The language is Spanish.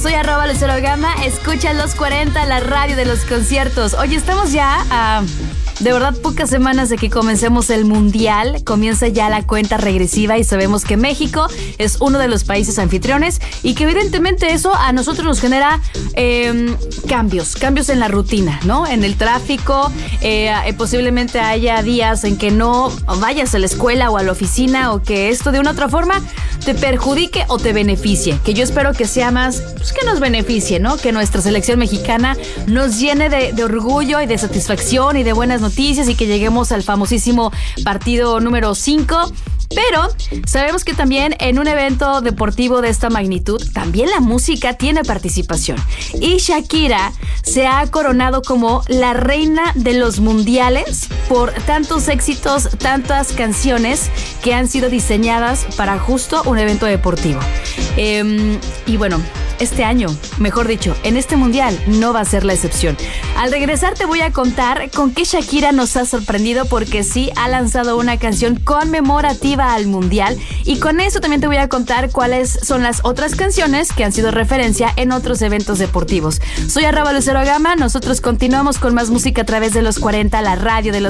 Soy @LuceroGama, escucha los 40, la radio de los conciertos. Oye, estamos ya a... de verdad, pocas semanas de que comencemos el Mundial. Comienza ya la cuenta regresiva y sabemos que México es uno de los países anfitriones y que evidentemente eso a nosotros nos genera cambios en la rutina, ¿no? En el tráfico, posiblemente haya días en que no vayas a la escuela o a la oficina o que esto de una u otra forma te perjudique o te beneficie. Que yo espero que sea más, pues que nos beneficie, ¿no? Que nuestra selección mexicana nos llene de orgullo y de satisfacción y de buenas noticias y que lleguemos al famosísimo partido número 5. Pero sabemos que también en un evento deportivo de esta magnitud, también la música tiene participación. Y Shakira se ha coronado como la reina de los mundiales por tantos éxitos, tantas canciones que han sido diseñadas para justo un evento deportivo. Y bueno, este año, mejor dicho, en este mundial no va a ser la excepción. Al regresar te voy a contar con qué Shakira nos ha sorprendido porque sí ha lanzado una canción conmemorativa al mundial y con eso también te voy a contar cuáles son las otras canciones que han sido referencia en otros eventos deportivos. Soy @LuceroGama, nosotros continuamos con más música a través de los 40, la radio de los